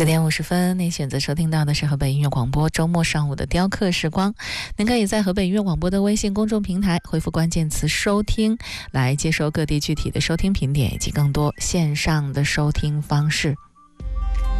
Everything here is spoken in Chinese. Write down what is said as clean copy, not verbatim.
9点50分，您选择收听到的是河北音乐广播周末上午的雕刻时光。您可以在河北音乐广播的微信公众平台回复关键词收听，来接收各地具体的收听频点以及更多线上的收听方式。